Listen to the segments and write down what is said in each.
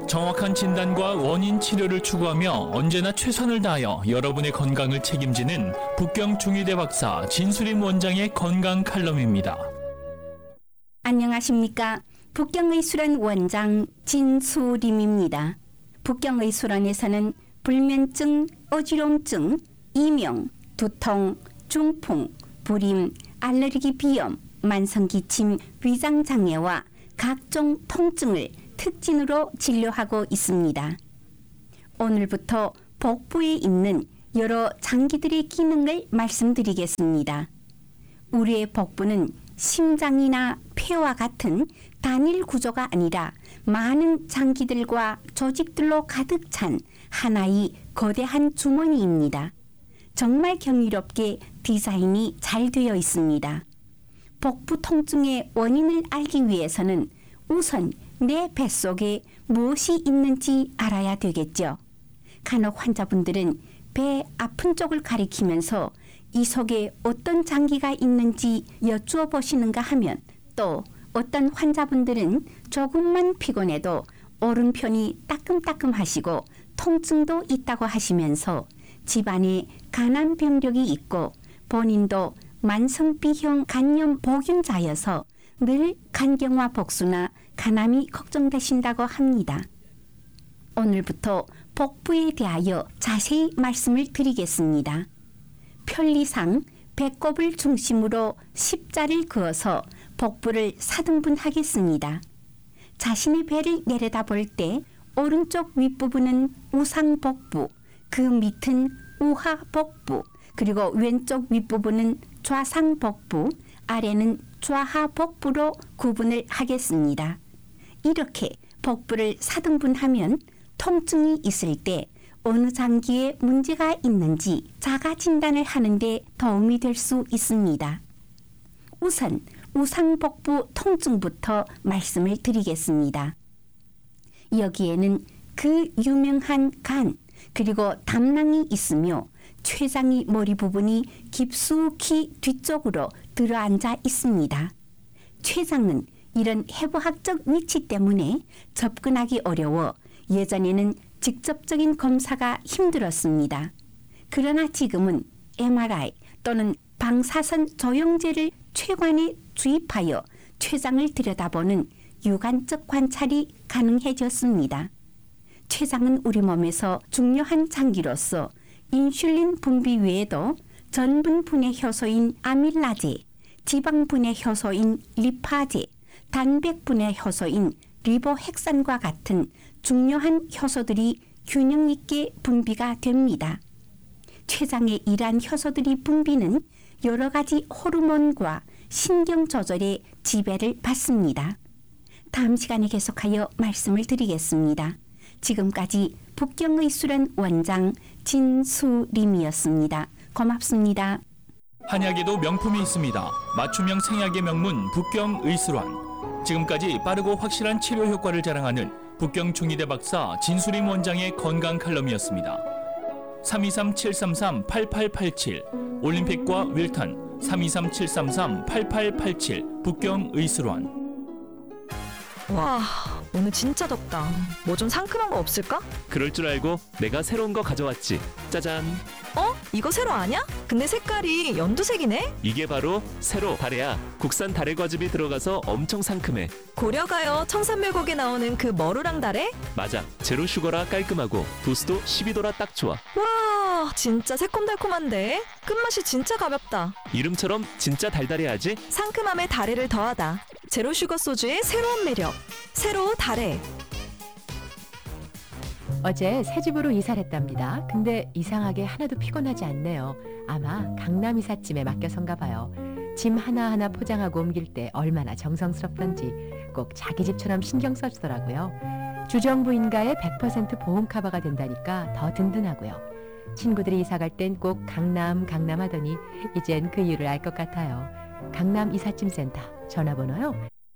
정확한 진단과 원인 치료를 추구하며 언제나 최선을 다하여 여러분의 건강을 책임지는 북경 중의대 박사 진수림 원장의 건강 칼럼입니다. 안녕하십니까. 북경의술원 원장 진수림입니다. 북경의술원에서는 불면증, 어지럼증, 이명, 두통, 중풍, 불임, 알레르기 비염, 만성기침, 위장장애와 각종 통증을 특진으로 진료하고 있습니다. 오늘부터 복부에 있는 여러 장기들의 기능을 말씀드리겠습니다. 우리의 복부는 심장이나 폐와 같은 단일 구조가 아니라 많은 장기들과 조직들로 가득 찬 하나의 거대한 주머니입니다. 정말 경이롭게 디자인이 잘 되어 있습니다. 복부 통증의 원인을 알기 위해서는 우선 내 뱃속에 무엇이 있는지 알아야 되겠죠. 간혹 환자분들은 배 아픈 쪽을 가리키면서 이 속에 어떤 장기가 있는지 여쭈어 보시는가 하면, 또 어떤 환자분들은 조금만 피곤해도 오른편이 따끔따끔하시고 통증도 있다고 하시면서 집안에 간암 병력이 있고 본인도 만성 B형 간염 보균자여서 늘 간경화 복수나 간암이 걱정되신다고 합니다. 오늘부터 복부에 대하여 자세히 말씀을 드리겠습니다. 편리상 배꼽을 중심으로 십자를 그어서 복부를 4등분하겠습니다. 자신의 배를 내려다볼 때 오른쪽 윗부분은 우상복부, 그 밑은 우하복부, 그리고 왼쪽 윗부분은 좌상복부, 아래는 좌하복부로 구분을 하겠습니다. 이렇게 복부를 4등분하면 통증이 있을 때 어느 장기에 문제가 있는지 자가 진단을 하는 데 도움이 될 수 있습니다. 우선 우상복부 통증부터 말씀을 드리겠습니다. 여기에는 그 유명한 간, 그리고 담낭이 있으며 췌장의 머리 부분이 깊숙이 뒤쪽으로 들어앉아 있습니다. 췌장은 이런 해부학적 위치 때문에 접근하기 어려워 예전에는 직접적인 검사가 힘들었습니다. 그러나 지금은 MRI 또는 방사선 조영제를 췌관에 주입하여 췌장을 들여다보는 유관적 관찰이 가능해졌습니다. 췌장은 우리 몸에서 중요한 장기로서 인슐린 분비 외에도 전분 분해 효소인 아밀라제, 지방 분해 효소인 리파제, 단백 분해 효소인 리보핵산과 같은 중요한 효소들이 균형 있게 분비가 됩니다. 췌장의 이러한 효소들이 분비는 여러 가지 호르몬과 신경 조절에 지배를 받습니다. 다음 시간에 계속하여 말씀을 드리겠습니다. 지금까지 북경의술원 원장 진수림이었습니다. 고맙습니다. 한약에도 명품이 있습니다. 맞춤형 생약의 명문 북경의술원. 지금까지 빠르고 확실한 치료 효과를 자랑하는 북경 중의대 박사 진수림 원장의 건강 칼럼이었습니다. 323-733-8887 올림픽과 윌턴 323-733-8887 북경의술원. 와, 오늘 진짜 덥다. 뭐 좀 상큼한 거 없을까? 그럴 줄 알고 내가 새로운 거 가져왔지. 짜잔. 어? 이거 세로 아냐? 근데 색깔이 연두색이네? 이게 바로 세로 다래야. 국산 다래 과즙이 들어가서 엄청 상큼해. 고려가요 청산물곡에 나오는 그 머루랑 다래? 맞아. 제로 슈거라 깔끔하고 도수도 12도라 딱 좋아. 와, 진짜 새콤달콤한데? 끝맛이 진짜 가볍다. 이름처럼 진짜 달달해야지. 상큼함에 다래를 더하다. 제로 슈거 소주의 새로운 매력. 새로 다래. 어제 새 집으로 이사를 했답니다. 근데 이상하게 하나도 피곤하지 않네요. 아마 강남 이삿짐에 맡겨선가 봐요. 짐 하나하나 포장하고 옮길 때 얼마나 정성스럽던지 꼭 자기 집처럼 신경 써주더라고요. 주정부인가에 100% 보험 커버가 된다니까 더 든든하고요. 친구들이 이사 갈 땐 꼭 강남 하더니 이젠 그 이유를 알 것 같아요. 강남 이삿짐센터 전화번호요.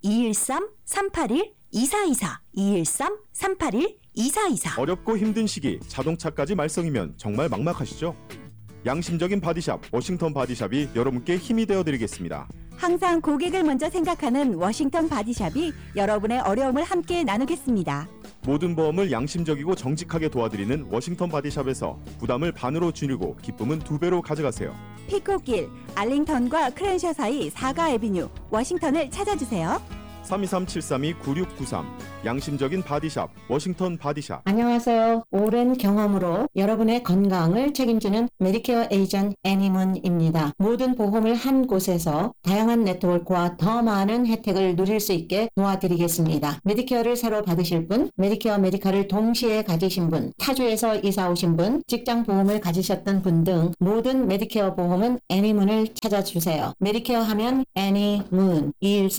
213-381-2424 213-381-2424. 어렵고 힘든 시기 자동차까지 말썽이면 정말 막막하시죠? 양심적인 바디샵 워싱턴 바디샵이 여러분께 힘이 되어드리겠습니다. 항상 고객을 먼저 생각하는 워싱턴 바디샵이 여러분의 어려움을 함께 나누겠습니다. 모든 보험을 양심적이고 정직하게 도와드리는 워싱턴 바디샵에서 부담을 반으로 줄이고 기쁨은 2배로 가져가세요. 피코길, 알링턴과 크랜셔 사이 4가 애비뉴, 워싱턴을 찾아주세요. 323-732-9693 양심적인 바디샵 워싱턴 바디샵. 안녕하세요. 오랜 경험으로 여러분의 건강을 책임지는 메디케어 에이전트 애니문입니다. 모든 보험을 한 곳에서 다양한 네트워크와 더 많은 혜택을 누릴 수 있게 도와드리겠습니다. 메디케어를 새로 받으실 분, 메디케어 메디칼을 동시에 가지신 분, 타주에서 이사 오신 분, 직장 보험을 가지셨던 분 등 모든 메디케어 보험은 애니문을 찾아주세요. 메디케어 하면 애니문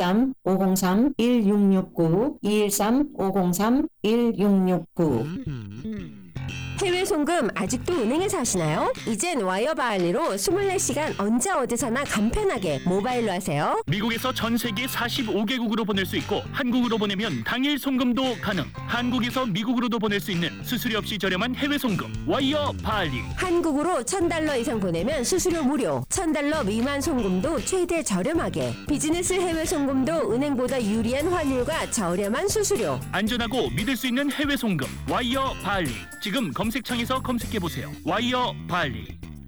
213-503-1669 213-503-1669 해외 송금 아직도 은행에서 하시나요? 이젠 와이어 바할리로 24시간 언제 어디서나 간편하게 모바일로 하세요. 미국에서 전 세계 45개국으로 보낼 수 있고 한국으로 보내면 당일 송금도 가능. 한국에서 미국으로도 보낼 수 있는 수수료 없이 저렴한 해외 송금 와이어 바할리. 한국으로 $1,000 이상 보내면 수수료 무료. $1,000 미만 송금도 최대 저렴하게. 비즈니스 해외 송금도 은행보다 유리한 환율과 저렴한 수수료. 안전하고 믿을 수 있는 해외 송금 와이어 바할리. 지금 검색창에서 검색해보세요. 와이어 바할리.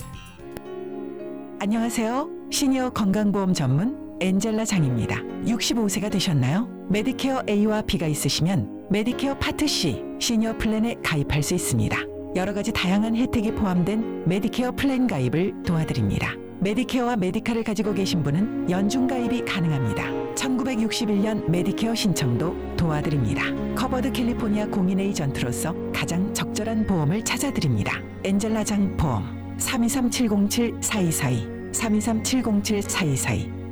안녕하세요. 시니어 건강보험 전문 엔젤라 장입니다. 65세가 되셨나요? 메디케어 A와 B가 있으시면 메디케어 파트 C 시니어 플랜에 가입할 수 있습니다. 여러 가지 다양한 혜택이 포함된 메디케어 플랜 가입을 도와드립니다. 메디케어와 메디칼을 가지고 계신 분은 연중 가입이 가능합니다. 1961년 메디케어 신청도 도와드립니다. 커버드 캘리포니아 공인 에이전트로서 가장 적절한 보험을 찾아드립니다. 엔젤라장 보험 323-707-4242 323-707-4242